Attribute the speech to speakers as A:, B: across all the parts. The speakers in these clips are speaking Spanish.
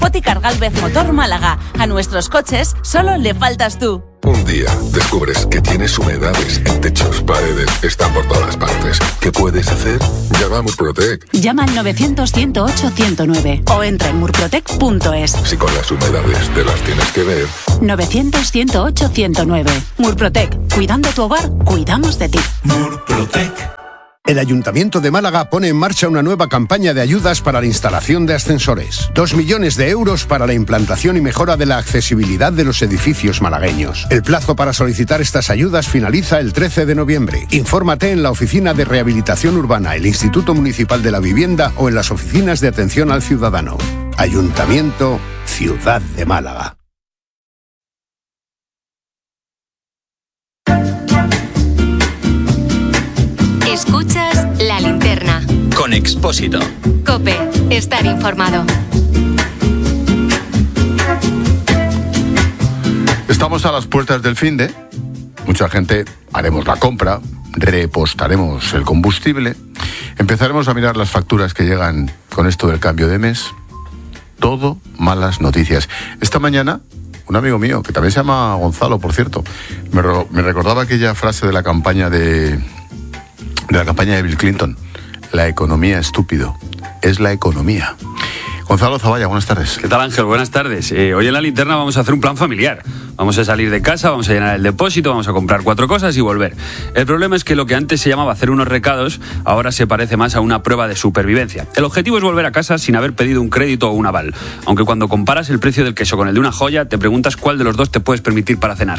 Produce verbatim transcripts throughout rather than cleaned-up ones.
A: Boticar Gálvez Motor Málaga. A nuestros coches solo le faltas tú.
B: Un día descubres que tienes humedades en techos, paredes, están por todas partes. ¿Qué puedes hacer? Llama a Murprotec.
C: Llama al novecientos, ciento ocho, ciento nueve o entra en murprotec punto es.
B: Si con las humedades te las tienes que ver.
C: novecientos, ciento ocho, ciento nueve. Murprotec. Cuidando tu hogar, cuidamos de ti.
D: Murprotec. El Ayuntamiento de Málaga pone en marcha una nueva campaña de ayudas para la instalación de ascensores. Dos millones de euros para la implantación y mejora de la accesibilidad de los edificios malagueños. El plazo para solicitar estas ayudas finaliza el trece de noviembre. Infórmate en la Oficina de Rehabilitación Urbana, el Instituto Municipal de la Vivienda o en las oficinas de atención al ciudadano. Ayuntamiento, Ciudad de Málaga.
E: Escuchas La Linterna.
F: Con Expósito.
E: COPE. Estar informado.
G: Estamos a las puertas del finde. Mucha gente haremos la compra, repostaremos el combustible, empezaremos a mirar las facturas que llegan con esto del cambio de mes. Todo malas noticias. Esta mañana, un amigo mío, que también se llama Gonzalo, por cierto, me, re- me recordaba aquella frase de la campaña de... de la campaña de Bill Clinton: la economía, estúpido, es la economía. Gonzalo Zavalla, buenas tardes.
H: ¿Qué tal, Ángel? Buenas tardes. Eh, hoy en La Linterna vamos a hacer un plan familiar. Vamos a salir de casa, vamos a llenar el depósito, vamos a comprar cuatro cosas y volver. El problema es que lo que antes se llamaba hacer unos recados, ahora se parece más a una prueba de supervivencia. El objetivo es volver a casa sin haber pedido un crédito o un aval. Aunque cuando comparas el precio del queso con el de una joya, te preguntas cuál de los dos te puedes permitir para cenar.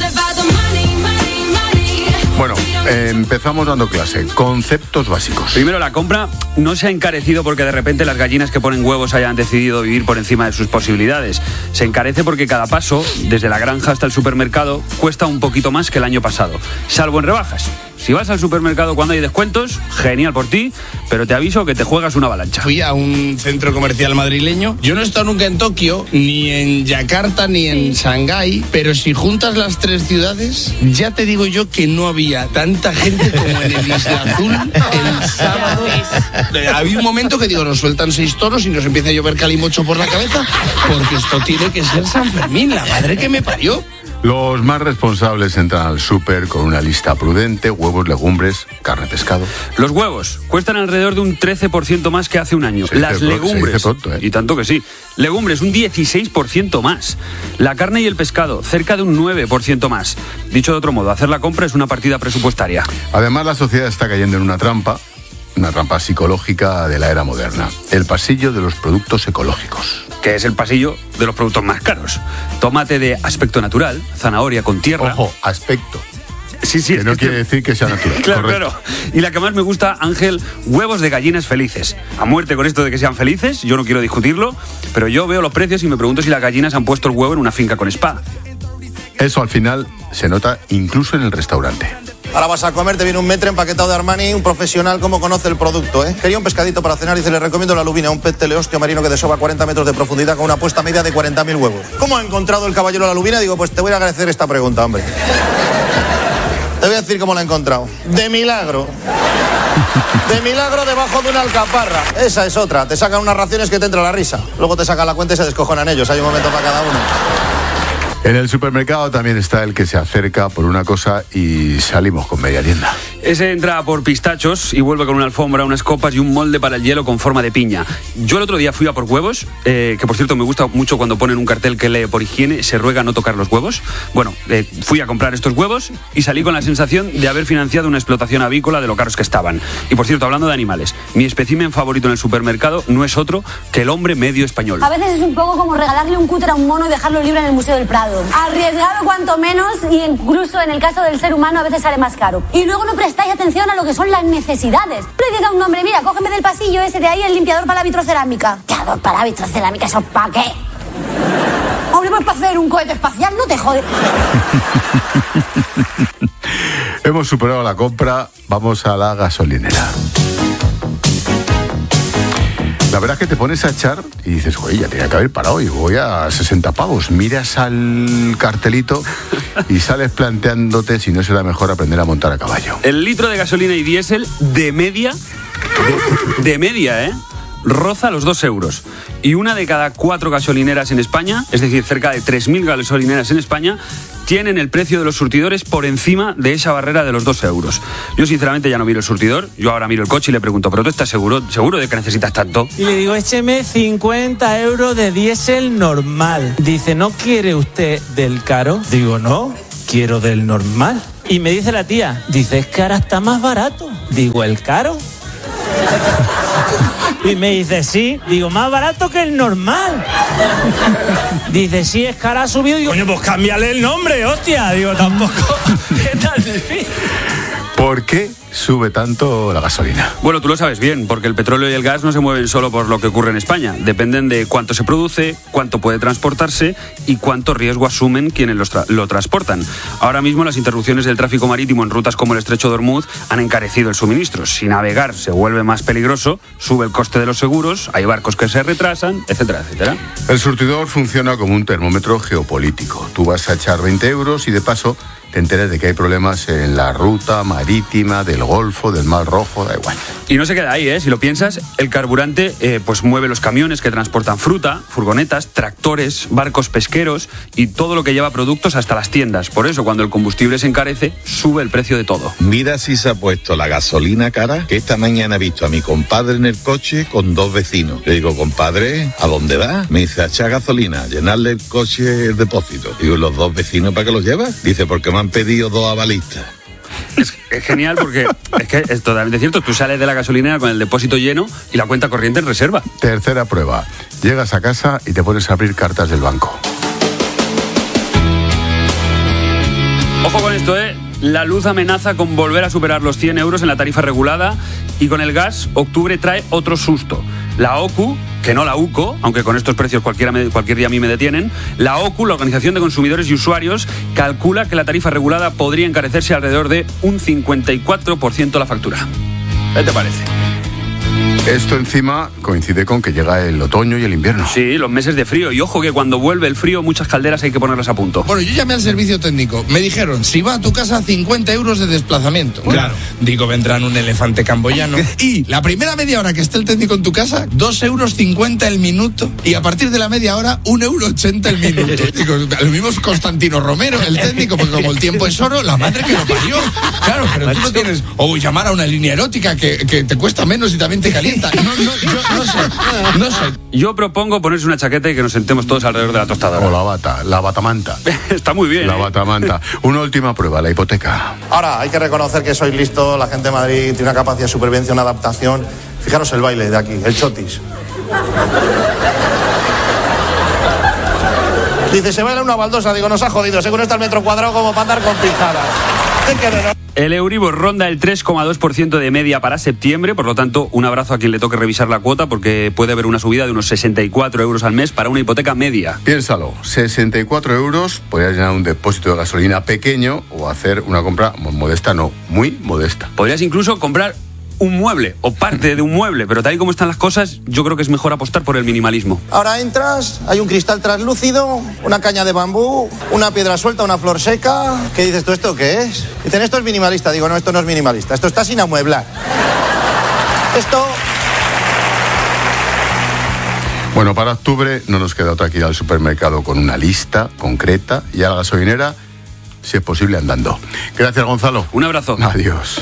G: Bueno, eh, empezamos dando clase. Conceptos básicos.
H: Primero, la compra no se ha encarecido porque de repente las gallinas que ponen huevos hayan decidido vivir por encima de sus posibilidades. Se encarece porque cada paso, desde la granja hasta el supermercado, cuesta un poquito más que el año pasado, salvo en rebajas. Si vas al supermercado cuando hay descuentos, genial por ti, pero te aviso que te juegas una avalancha.
I: Fui a un centro comercial madrileño. Yo no he estado nunca en Tokio, ni en Yakarta, ni en Shanghái, pero si juntas las tres ciudades, ya te digo yo que no había tanta gente como en el Isla Azul el sábado. Había un momento que digo, nos sueltan seis toros y nos empieza a llover calimocho por la cabeza, porque esto tiene que ser San Fermín, la madre que me parió.
G: Los más responsables entran al súper con una lista prudente: huevos, legumbres, carne, pescado.
H: Los huevos cuestan alrededor de un trece por ciento más que hace un año.
G: Se
H: Las
G: dice pronto,
H: legumbres,
G: se dice pronto, ¿eh?
H: Y tanto que sí. Legumbres, un dieciséis por ciento más. La carne y el pescado, cerca de un nueve por ciento más. Dicho de otro modo, hacer la compra es una partida presupuestaria.
G: Además, la sociedad está cayendo en una trampa, una trampa psicológica de la era moderna: el pasillo de los productos ecológicos.
H: Que es el pasillo de los productos más caros. Tomate de aspecto natural, zanahoria con tierra.
G: Ojo, aspecto.
H: Sí, sí,
G: que no
H: es
G: quiere
H: que...
G: decir que sea natural.
H: Claro,
G: correcto.
H: claro. Y la que más me gusta, Ángel, huevos de gallinas felices. A muerte con esto de que sean felices, yo no quiero discutirlo, pero yo veo los precios y me pregunto si las gallinas han puesto el huevo en una finca con spa.
G: Eso al final se nota incluso en el restaurante.
J: Ahora vas a comer, te viene un metre empaquetado de Armani, un profesional como conoce el producto, ¿eh? Quería un pescadito para cenar y se le recomiendo la lubina, un pez teleostio marino que desova cuarenta metros de profundidad con una puesta media de cuarenta mil huevos. ¿Cómo ha encontrado el caballero la lubina? Digo, pues te voy a agradecer esta pregunta, hombre. Te voy a decir cómo la he encontrado. De milagro. De milagro debajo de una alcaparra. Esa es otra. Te sacan unas raciones que te entra la risa. Luego te sacan la cuenta y se descojonan ellos. Hay un momento para cada uno.
G: En el supermercado también está el que se acerca por una cosa y salimos con media tienda.
H: Ese entra por pistachos y vuelve con una alfombra, unas copas y un molde para el hielo con forma de piña. Yo el otro día fui a por huevos, eh, que por cierto me gusta mucho cuando ponen un cartel que lee: por higiene se ruega no tocar los huevos. Bueno, eh, fui a comprar estos huevos y salí con la sensación de haber financiado una explotación avícola de lo caros que estaban. Y por cierto, hablando de animales, mi espécimen favorito en el supermercado no es otro que el hombre medio español.
K: A veces es un poco como regalarle un cúter a un mono y dejarlo libre en el Museo del Prado. Arriesgado cuanto menos, y incluso en el caso del ser humano a veces sale más caro. Y luego no prestáis atención a lo que son las necesidades. Le diga a un hombre: mira, cógeme del pasillo ese de ahí el limpiador para la vitrocerámica. ¿Limpiador para la vitrocerámica? ¿Eso para qué? Hombre, pues para hacer un cohete espacial, no te jode.
G: Hemos superado la compra, vamos a la gasolinera. La verdad es que te pones a echar y dices, oye, ya tenía que haber parado y voy a sesenta pavos. Miras al cartelito y sales planteándote si no será mejor aprender a montar a caballo.
H: El litro de gasolina y diésel de media, de, de media, ¿eh? roza los dos euros. Y una de cada cuatro gasolineras en España, es decir, cerca de tres mil gasolineras en España, tienen el precio de los surtidores por encima de esa barrera de los dos euros. Yo sinceramente ya no miro el surtidor, yo ahora miro el coche y le pregunto, ¿pero tú estás seguro, seguro de que necesitas tanto?
F: Y le digo, écheme cincuenta euros de diésel normal. Dice, ¿no quiere usted del caro? Digo, no, quiero del normal. Y me dice la tía, dice, es que ahora está más barato. Digo, ¿el caro? Y me dice, sí. Digo, más barato que el normal. Dice, sí, es que ahora ha subido. Digo, coño, pues cámbiale el nombre, hostia. Digo, tampoco. ¿Qué tal?
G: ¿Por qué sube tanto la gasolina?
H: Bueno, tú lo sabes bien, porque el petróleo y el gas no se mueven solo por lo que ocurre en España. Dependen de cuánto se produce, cuánto puede transportarse y cuánto riesgo asumen quienes lo, tra- lo transportan. Ahora mismo las interrupciones del tráfico marítimo en rutas como el Estrecho de Ormuz han encarecido el suministro. Si navegar se vuelve más peligroso, sube el coste de los seguros, hay barcos que se retrasan, etcétera, etcétera.
G: El surtidor funciona como un termómetro geopolítico. Tú vas a echar veinte euros y de paso te enteras de que hay problemas en la ruta marítima del Golfo, del Mar Rojo, da igual.
H: Y no se queda ahí, ¿eh? Si lo piensas, el carburante eh, pues mueve los camiones que transportan fruta, furgonetas, tractores, barcos pesqueros y todo lo que lleva productos hasta las tiendas. Por eso, cuando el combustible se encarece, sube el precio de todo.
L: Mira si se ha puesto la gasolina cara, que esta mañana he visto a mi compadre en el coche con dos vecinos. Le digo, compadre, ¿a dónde va? Me dice, a echar gasolina, llenarle el coche el depósito. Digo, ¿los dos vecinos para qué los llevas? Dice, porque me han pedido dos avalistas.
H: Es, es genial porque es que es totalmente cierto. Tú sales de la gasolinera con el depósito lleno y la cuenta corriente en reserva.
G: Tercera prueba. Llegas a casa y te pones a abrir cartas del banco.
H: Ojo con esto, ¿eh? La luz amenaza con volver a superar los cien euros en la tarifa regulada y con el gas, octubre trae otro susto. La O C U, que no la U C O, aunque con estos precios cualquiera me, cualquier día a mí me detienen, la O C U, la Organización de Consumidores y Usuarios, calcula que la tarifa regulada podría encarecerse alrededor de un cincuenta y cuatro por ciento la factura. ¿Qué te parece?
G: Esto encima coincide con que llega el otoño y el invierno.
H: Sí, los meses de frío. Y ojo que cuando vuelve el frío, muchas calderas hay que ponerlas a punto.
I: Bueno, yo llamé al servicio técnico. Me dijeron, si va a tu casa, cincuenta euros de desplazamiento. Claro. Digo, vendrán un elefante camboyano. Y la primera media hora que esté el técnico en tu casa, dos euros cincuenta el minuto. Y a partir de la media hora, un euro ochenta el minuto. Digo, lo mismo es Constantino Romero, el técnico, porque como el tiempo es oro, la madre que lo parió. Claro, pero tú no tienes... O llamar a una línea erótica que, que te cuesta menos y también te calienta. No, no, yo no sé, no sé.
H: Yo propongo ponerse una chaqueta y que nos sentemos todos alrededor de la tostadora.
G: O la bata, la batamanta.
H: Está muy bien.
G: La
H: ¿eh?
G: batamanta. Una última prueba, la hipoteca.
J: Ahora, hay que reconocer que sois listos, la gente de Madrid tiene una capacidad de supervivencia, una adaptación. Fijaros el baile de aquí, el chotis. Dice, se baila una baldosa, digo, nos ha jodido, según está el metro cuadrado como para andar con pijadas.
H: El Euribor ronda el tres coma dos por ciento de media para septiembre, por lo tanto, un abrazo a quien le toque revisar la cuota porque puede haber una subida de unos sesenta y cuatro euros al mes para una hipoteca media.
G: Piénsalo, sesenta y cuatro euros, podrías llenar un depósito de gasolina pequeño o hacer una compra modesta, no, muy modesta.
H: Podrías incluso comprar un mueble o parte de un mueble, pero tal y como están las cosas, yo creo que es mejor apostar por el minimalismo.
J: Ahora entras, hay un cristal translúcido, una caña de bambú, una piedra suelta, una flor seca. ¿Qué dices tú, esto qué es? Dicen, esto es minimalista. Digo, no, esto no es minimalista, esto está sin amueblar. Esto...
G: Bueno, para octubre no nos queda otra que ir al supermercado con una lista concreta y a la gasolinera, si es posible, andando. Gracias, Gonzalo.
H: Un abrazo.
G: Adiós.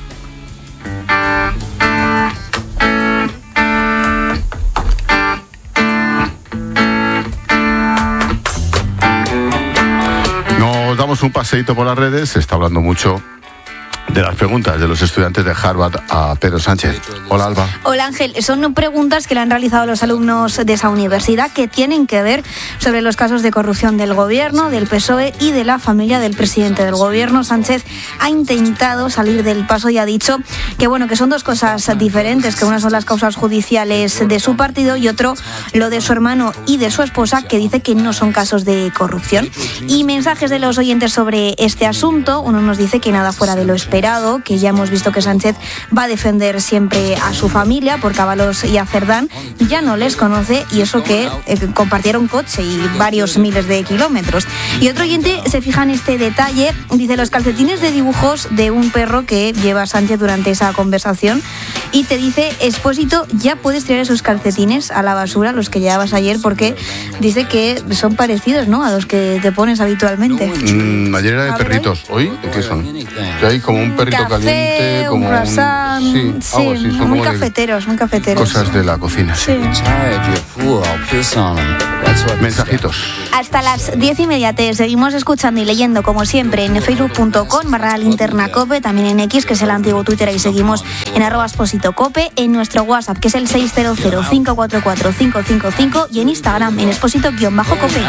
G: Nos damos un paseíto por las redes, se está hablando mucho de las preguntas de los estudiantes de Harvard a Pedro Sánchez. Hola, Alba.
M: Hola, Ángel. Son preguntas que le han realizado los alumnos de esa universidad que tienen que ver sobre los casos de corrupción del gobierno, del P S O E y de la familia del presidente del gobierno. Sánchez ha intentado salir del paso y ha dicho que, bueno, que son dos cosas diferentes, que una son las causas judiciales de su partido y otro lo de su hermano y de su esposa, que dice que no son casos de corrupción. Y mensajes de los oyentes sobre este asunto. Uno nos dice que nada fuera de lo esperado, inesperado, que ya hemos visto que Sánchez va a defender siempre a su familia, porque Ábalos y a Cerdán ya no les conoce, y eso que eh, compartieron coche y varios miles de kilómetros. Y otro oyente se fija en este detalle, dice: los calcetines de dibujos de un perro que lleva Sánchez durante esa conversación, y te dice: Expósito, ya puedes tirar esos calcetines a la basura, los que llevabas ayer, porque dice que son parecidos, ¿no?, a los que te pones habitualmente.
G: Mm, ayer era de perritos, ¿hoy? ¿De qué son? Que hay como un perrito
M: Café,
G: caliente, como
M: un croissant,
G: un... Sí,
M: sí,
G: algo así, son
M: muy
G: como de
M: cafeteros, muy cafeteros.
G: cosas de la cocina, sí.
M: Sí.
G: Mensajitos.
M: Hasta las diez y media te seguimos escuchando y leyendo, como siempre, en facebook punto com barra linterna cope, también en X, que es el antiguo Twitter, y seguimos en arroba expósito cope, en nuestro WhatsApp, que es el seis cero cero, cinco cuatro cuatro, cinco cinco cinco, y en Instagram, en expósito-cope.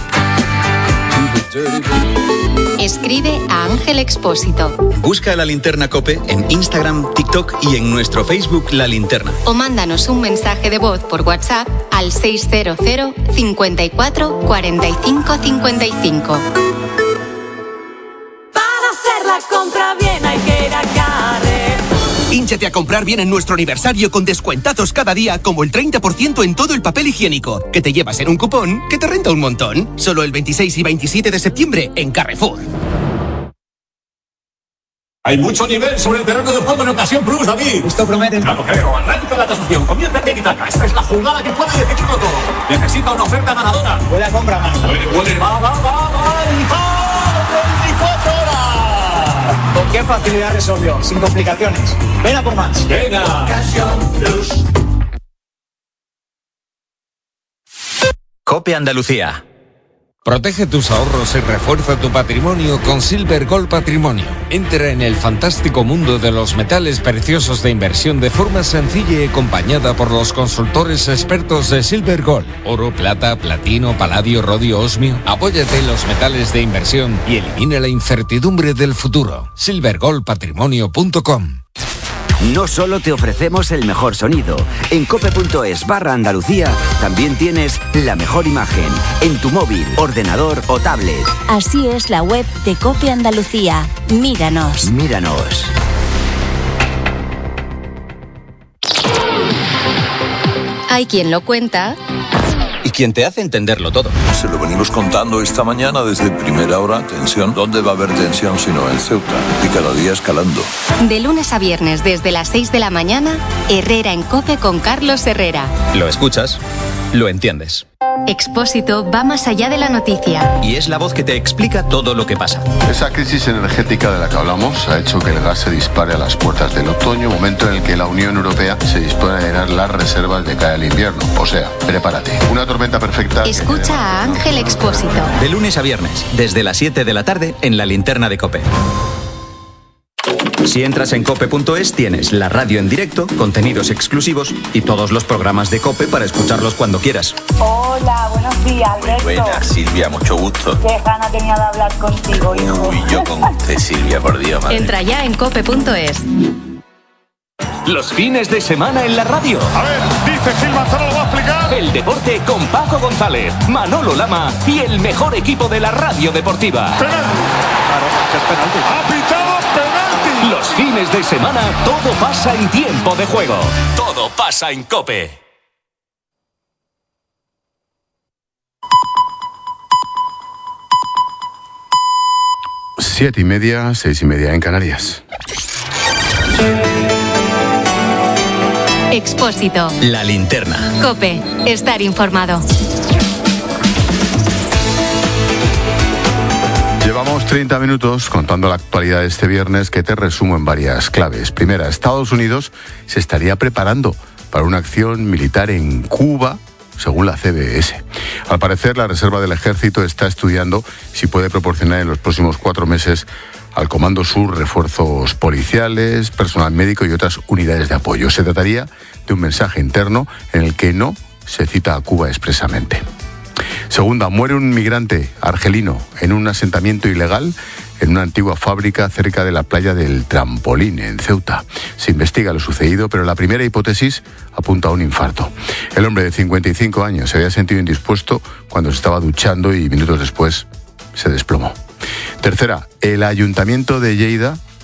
E: Escribe a Ángel Expósito.
N: Busca La Linterna COPE en Instagram, TikTok y en nuestro Facebook La Linterna.
E: O mándanos un mensaje de voz por WhatsApp al seis cero cero, cincuenta y cuatro, cuarenta y cinco, cincuenta y cinco.
O: Para hacer la compra bien hay que ir a Carrer. Hínchate a comprar bien en nuestro aniversario con descuentazos cada día, como el treinta por ciento en todo el papel higiénico, que te llevas en un cupón que te renta un montón. Solo el veintiséis y veintisiete de septiembre en Carrefour.
P: Hay mucho nivel sobre el terreno de juego en ocasión Plus, David. Esto promete. Claro, creo. Arranca la tasación. Comienza en Tiki-Taka. Esta es la jugada que puede decidirlo todo. Necesita una oferta ganadora. Puede compra más. Puede, puede. Va, va, va, va. Y va. veinticuatro horas. ¿Con qué facilidad resolvió? Sin complicaciones. Ven a por más. Venga. Ocasión Plus.
Q: COPE Andalucía. Protege tus ahorros y refuerza tu patrimonio con Silver Gold Patrimonio. Entra en el fantástico mundo de los metales preciosos de inversión de forma sencilla y acompañada por los consultores expertos de Silver Gold. Oro, plata, platino, paladio, rodio, osmio. Apóyate en los metales de inversión y elimina la incertidumbre del futuro. silver gold patrimonio punto com.
R: No solo te ofrecemos el mejor sonido, en cope.es barra Andalucía también tienes la mejor imagen en tu móvil, ordenador o tablet.
S: Así es la web de Cope Andalucía. Míranos.
R: Míranos.
E: Hay quien lo cuenta
N: y quien te hace entenderlo todo.
T: Se lo venimos contando esta mañana desde primera hora. Tensión. ¿Dónde va a haber tensión sino en Ceuta? Y cada día escalando.
E: De lunes a viernes desde las seis de la mañana, Herrera en COPE con Carlos Herrera.
N: Lo escuchas, lo entiendes.
E: Expósito va más allá de la noticia.
N: Y es la voz que te explica todo lo que pasa.
G: Esa crisis energética de la que hablamos ha hecho que el gas se dispare a las puertas del otoño, momento en el que la Unión Europea se dispone a llenar las reservas de cara al invierno. O sea, prepárate. Una tormenta perfecta.
E: Escucha a Ángel Expósito.
N: De lunes a viernes, desde las siete de la tarde, en la linterna de COPE. Si entras en cope punto es tienes la radio en directo, contenidos exclusivos y todos los programas de COPE para escucharlos cuando quieras.
U: Hola, buenos días, Alberto.
L: Buenas, Silvia, mucho gusto.
U: Qué gana tenía de hablar contigo, hijo.
L: Uy, yo con usted, Silvia, por Dios, madre.
E: Entra ya en cope punto es.
V: Los fines de semana en la radio.
P: A ver, dice Gil Manzano, lo va a explicar.
V: El deporte con Paco González, Manolo Lama y el mejor equipo de la radio deportiva.
P: Penalti. Claro, es penalti. Ha pitado penalti.
V: Los fines de semana todo pasa en tiempo de juego. Todo pasa en COPE.
G: Siete y media, seis y media en Canarias.
E: Expósito.
N: La linterna.
E: COPE. Estar informado.
G: Llevamos treinta minutos contando la actualidad de este viernes, que te resumo en varias claves. Primera, Estados Unidos se estaría preparando para una acción militar en Cuba, según la C B S. Al parecer, la Reserva del Ejército está estudiando si puede proporcionar en los próximos cuatro meses al Comando Sur refuerzos policiales, personal médico y otras unidades de apoyo. Se trataría de un mensaje interno en el que no se cita a Cuba expresamente. Segunda, muere un migrante argelino en un asentamiento ilegal en una antigua fábrica cerca de la playa del Trampolín, en Ceuta. Se investiga lo sucedido, pero la primera hipótesis apunta a un infarto. El hombre de cincuenta y cinco años se había sentido indispuesto cuando se estaba duchando y minutos después se desplomó. Tercera, el Ayuntamiento de Lleida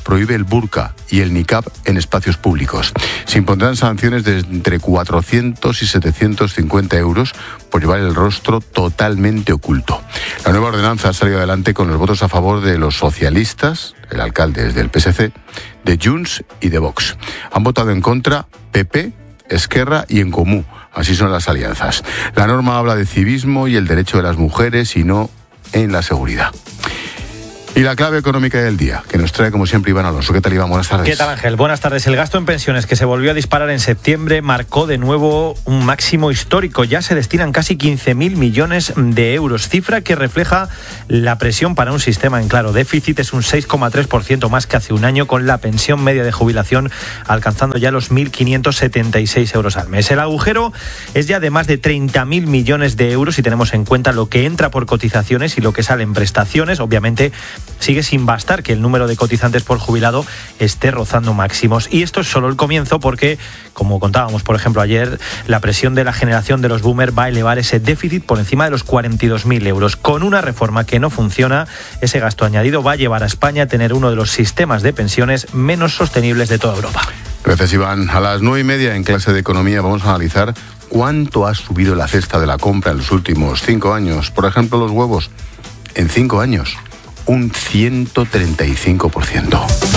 G: prohíbe el burka y el niqab en espacios públicos. Se impondrán sanciones de entre cuatrocientos y setecientos cincuenta euros por llevar el rostro totalmente oculto. La nueva ordenanza ha salido adelante con los votos a favor de los socialistas, el alcalde es del P S C, de Junts y de Vox. Han votado en contra P P, Esquerra y En Comú. Así son las alianzas. La norma habla de civismo y el derecho de las mujeres y no en la seguridad. Y la clave económica del día, que nos trae como siempre Iván Alonso. ¿Qué tal, Iván? Buenas tardes.
A: ¿Qué tal, Ángel? Buenas tardes. El gasto en pensiones, que se volvió a disparar en septiembre, marcó de nuevo un máximo histórico. Ya se destinan casi quince mil millones de euros, cifra que refleja la presión para un sistema en claro déficit. Es un seis coma tres por ciento más que hace un año, con la pensión media de jubilación alcanzando ya los mil quinientos setenta y seis euros al mes. El agujero es ya de más de treinta mil millones de euros si tenemos en cuenta lo que entra por cotizaciones y lo que sale en prestaciones. Obviamente, sigue sin bastar que el número de cotizantes por jubilado esté rozando máximos. Y esto es solo el comienzo porque, como contábamos, por ejemplo, ayer, la presión de la generación de los boomers va a elevar ese déficit por encima de los cuarenta y dos mil euros. Con una reforma que no funciona, ese gasto añadido va a llevar a España a tener uno de los sistemas de pensiones menos sostenibles de toda Europa.
G: Gracias, Iván. A las nueve y media en clase de economía vamos a analizar cuánto ha subido la cesta de la compra en los últimos cinco años. Por ejemplo, los huevos. En cinco años, un ciento treinta y cinco por ciento.